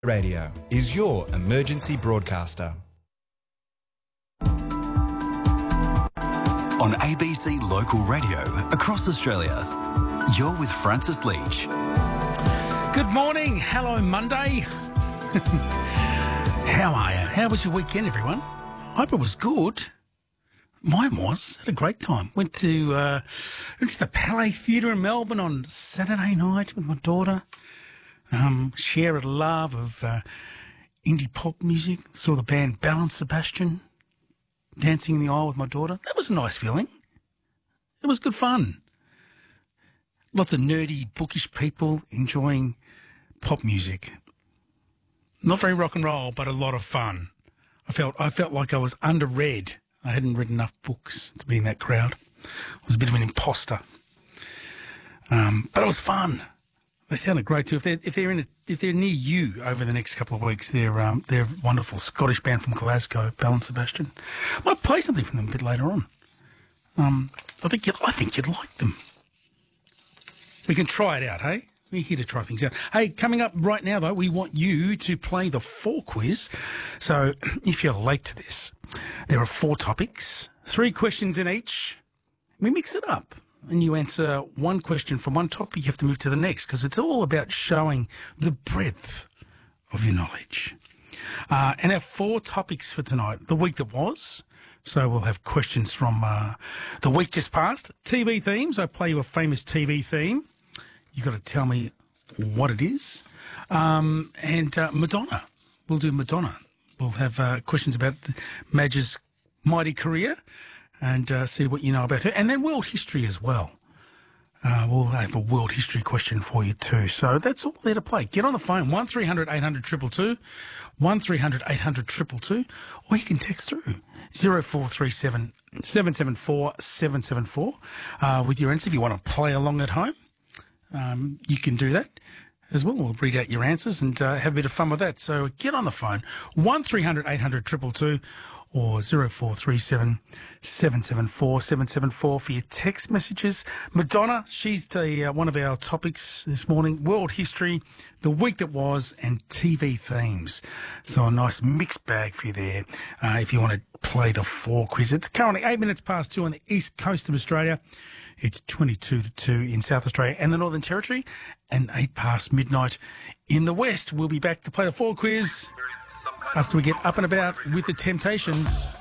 Radio is your emergency broadcaster. On ABC Local Radio across Australia, you're with Francis Leach. Good morning. Hello, Monday. How are you? How was your weekend, everyone? Hope it was good. Mine was. Had a great time. Went to the Palais Theatre in Melbourne on Saturday night with my daughter. Share a love of indie pop music. Saw the band Belle and Sebastian dancing in the aisle with my daughter. That was a nice feeling. It was good fun. Lots of nerdy, bookish people enjoying pop music. Not very rock and roll, but a lot of fun. I felt like I was underread. I hadn't read enough books to be in that crowd. I was a bit of an imposter. But it was fun. They sounded great too. If they're near you over the next couple of weeks, they're wonderful Scottish band from Glasgow, Belle and Sebastian. I might play something from them a bit later on. I think you'd like them. We can try it out, hey? We're here to try things out. Hey, coming up right now, though, we want you to play the 4 quiz. So if you're late to this, there are 4 topics, 3 questions in each. We mix it up. And you answer one question from one topic, you have to move to the next, because it's all about showing the breadth of your knowledge. And our 4 topics for tonight, the week that was. So we'll have questions from the week just past. TV themes. I play you a famous TV theme. You've got to tell me what it is. And Madonna. We'll do Madonna. We'll have questions about Madge's mighty career and see what you know about her. And then world history as well. We'll have a world history question for you too. So that's all there to play. Get on the phone, 1300 800 222, 1300 800 222, or you can text through 0437 774 774 with your answer. If you want to play along at home, you can do that as well. We'll read out your answers and have a bit of fun with that. So get on the phone, 1300 800 222, or 0437 774 774 for your text messages. Madonna, she's one of our topics this morning. World history, the week that was, and TV themes. So a nice mixed bag for you there if you want to play the 4 quiz. It's currently 8 minutes past 2 on the east coast of Australia. It's 22 to 2 in South Australia and the Northern Territory, and 8 past midnight in the west. We'll be back to play the 4 quiz after we get up and about with the Temptations.